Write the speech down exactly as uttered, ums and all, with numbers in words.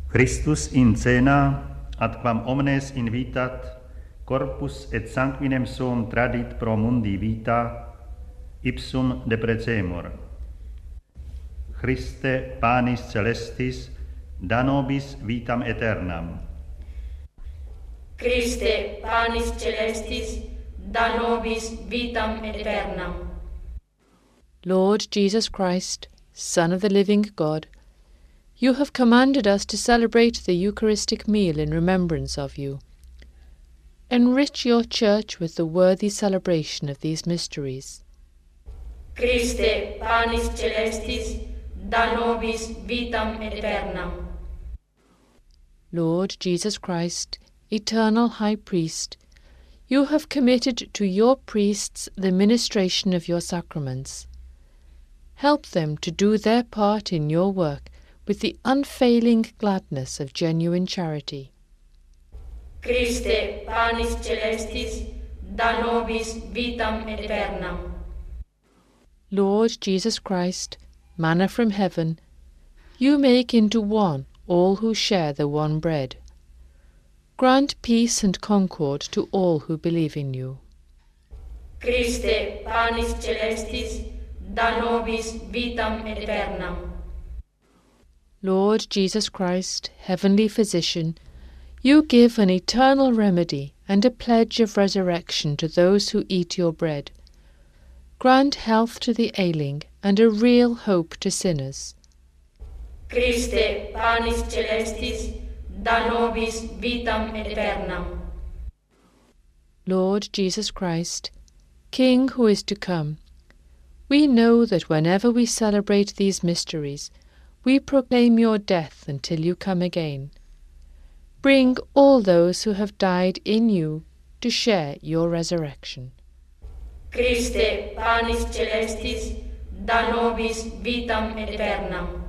Christus in cena, ad quam omnes invitat, corpus et sanguinem suum tradit pro mundi vita, ipsum deprecemur. Christe panis celestis, da nobis vitam aeternam. Christe panis celestis, da nobis vitam aeternam. Lord Jesus Christ, Son of the living God, you have commanded us to celebrate the Eucharistic meal in remembrance of you. Enrich your Church with the worthy celebration of these mysteries. Christe panis celestis, da nobis vitam aeternam. Lord Jesus Christ, eternal High Priest, you have committed to your priests the ministration of your sacraments. Help them to do their part in your work with the unfailing gladness of genuine charity. Christe panis celestis, da nobis vitam aeternam. Lord Jesus Christ, manna from heaven, you make into one all who share the one bread. Grant peace and concord to all who believe in you. Christe panis celestis, da nobis vitam aeternam. Lord Jesus Christ, heavenly physician, you give an eternal remedy and a pledge of resurrection to those who eat your bread. Grant health to the ailing and a real hope to sinners. Christe panis celestis, da nobis vitam aeternam. Lord Jesus Christ, King who is to come, we know that whenever we celebrate these mysteries, we proclaim your death until you come again. Bring all those who have died in you to share your resurrection. Christe panis celestis, da nobis vitam aeternam.